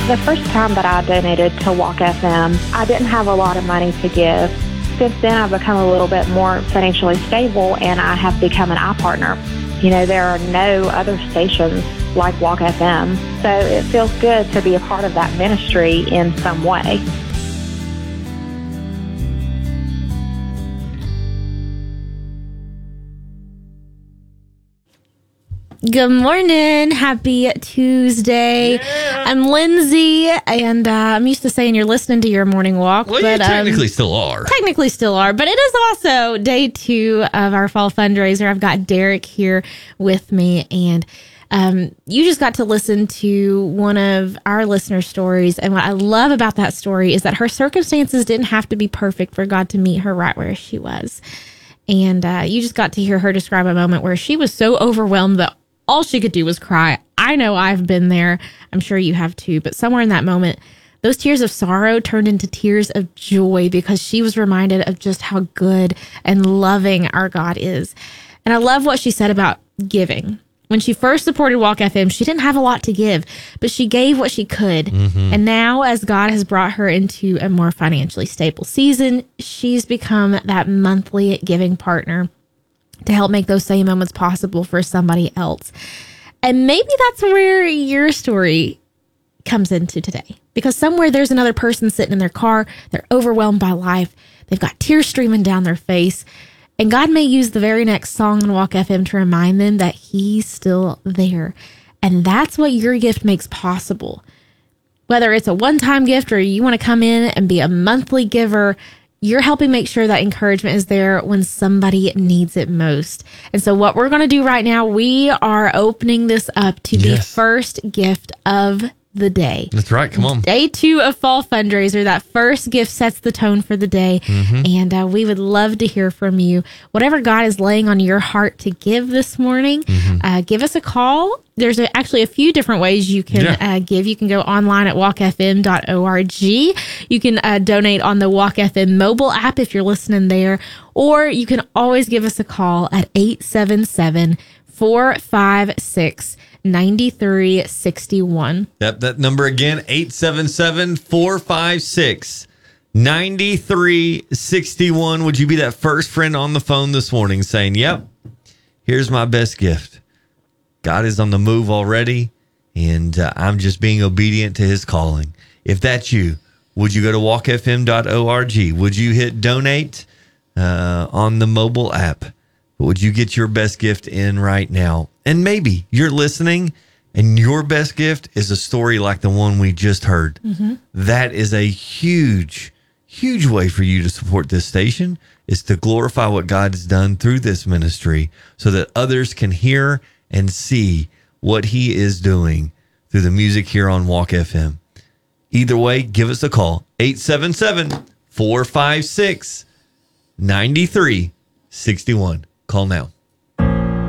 The first time that I donated to Walk FM, I didn't have a lot of money to give. Since then, I've become a little bit more financially stable, and I have become an iPartner. You know, there are no other stations like Walk FM, so it feels good to be a part of that ministry in some way. Good morning. Happy Tuesday. Yeah. I'm Lindsay, and I'm used to saying you're listening to your morning walk. Well, but you technically still are. Technically still are, but it is also day 2 of our fall fundraiser. I've got Derek here with me, and you just got to listen to one of our listener stories. And what I love about that story is that her circumstances didn't have to be perfect for God to meet her right where she was. And you just got to hear her describe a moment where she was so overwhelmed that all she could do was cry. I know I've been there. I'm sure you have too. But somewhere in that moment, those tears of sorrow turned into tears of joy because she was reminded of just how good and loving our God is. And I love what she said about giving. When she first supported Walk FM, she didn't have a lot to give, but she gave what she could. Mm-hmm. And now, as God has brought her into a more financially stable season, she's become that monthly giving partner to help make those same moments possible for somebody else. And maybe that's where your story comes into today. Because somewhere there's another person sitting in their car, they're overwhelmed by life, they've got tears streaming down their face, and God may use the very next song on Walk FM to remind them that He's still there. And that's what your gift makes possible. Whether it's a one-time gift or you want to come in and be a monthly giver, you're helping make sure that encouragement is there when somebody needs it most. And so what we're going to do right now, we are opening this up to the first gift of the day. That's right. Come on. Day 2 of fall fundraiser. That first gift sets the tone for the day. Mm-hmm. And we would love to hear from you. Whatever God is laying on your heart to give this morning, give us a call. There's actually a few different ways you can give. You can go online at walkfm.org. You can donate on the Walk FM mobile app if you're listening there. Or you can always give us a call at 877-456-9361. That number again, 877-456-9361. Would you be that first friend on the phone this morning saying, yep, here's my best gift. God is on the move already, and I'm just being obedient to His calling. If that's you, would you go to walkfm.org? Would you hit donate on the mobile app? Would you get your best gift in right now? And maybe you're listening and your best gift is a story like the one we just heard. Mm-hmm. That is a huge, huge way for you to support this station, is to glorify what God has done through this ministry so that others can hear and see what He is doing through the music here on Walk FM. Either way, give us a call, 877-456-9361. Call now.